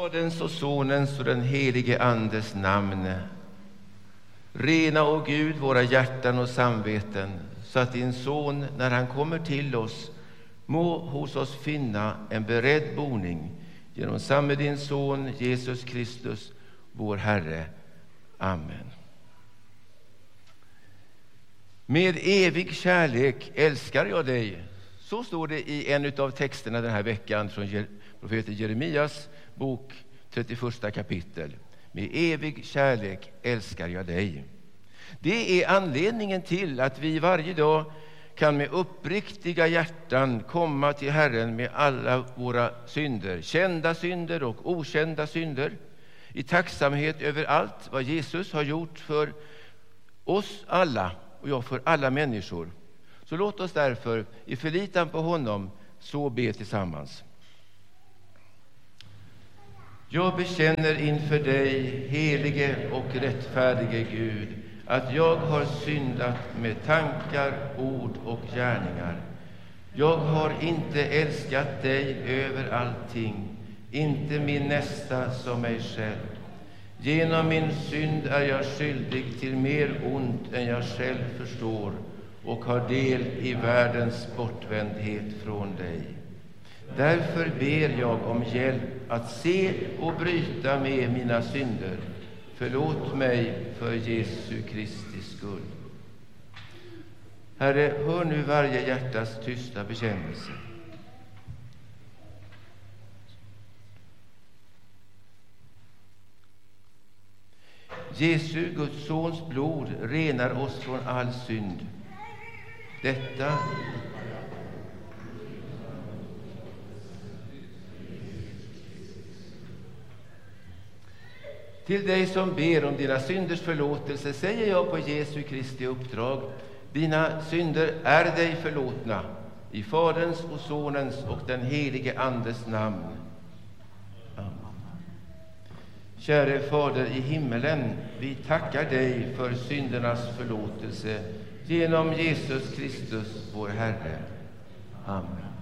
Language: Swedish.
Faderns och Sonens och den helige Andes namn. Rena, o Gud, våra hjärtan och samveten, så att din son, när han kommer till oss, må hos oss finna en beredd boning genom samme din son Jesus Kristus, vår Herre. Amen. Med evig kärlek älskar jag dig. Så står det i en av texterna den här veckan från profeten Jeremias bok 31 kapitel. Med evig kärlek älskar jag dig. Det är anledningen till att vi varje dag kan med uppriktiga hjärtan komma till Herren med alla våra synder, kända synder och okända synder, i tacksamhet över allt vad Jesus har gjort för oss alla och för alla människor. Så låt oss därför i förlitan på honom så be tillsammans. Jag bekänner inför dig, helige och rättfärdige Gud, att jag har syndat med tankar, ord och gärningar. Jag har inte älskat dig över allting, inte min nästa som mig själv. Genom min synd är jag skyldig till mer ont än jag själv förstår och har del i världens bortvändhet från dig. Därför ber jag om hjälp att se och bryta med mina synder. Förlåt mig för Jesu Kristi skull. Herre, hör nu varje hjärtas tysta bekännelse. Jesu, Guds sons blod, renar oss från all synd. Detta till dig som ber om dina synders förlåtelse säger jag på Jesu Kristi uppdrag: dina synder är dig förlåtna i Faderns och Sonens och den helige Andes namn. Amen. Käre Fader i himmelen, vi tackar dig för syndernas förlåtelse genom Jesus Kristus, vår Herre. Amen.